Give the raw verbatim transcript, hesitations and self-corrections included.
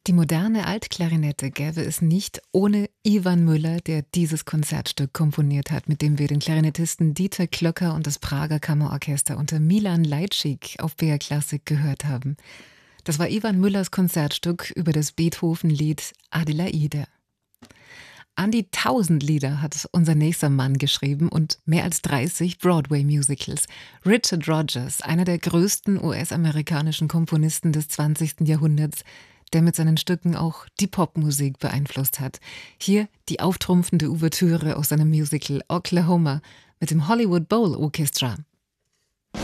Die moderne Altklarinette gäbe es nicht ohne Ivan Müller, der dieses Konzertstück komponiert hat, mit dem wir den Klarinettisten Dieter Klöcker und das Prager Kammerorchester unter Milan Lajcik auf B R Klassik gehört haben. Das war Ivan Müllers Konzertstück über das Beethoven-Lied Adelaide. An die tausend Lieder hat unser nächster Mann geschrieben und mehr als dreißig Broadway-Musicals. Richard Rodgers, einer der größten U S-amerikanischen Komponisten des zwanzigsten Jahrhunderts, der mit seinen Stücken auch die Popmusik beeinflusst hat. Hier die auftrumpfende Ouvertüre aus seinem Musical Oklahoma mit dem Hollywood Bowl Orchestra.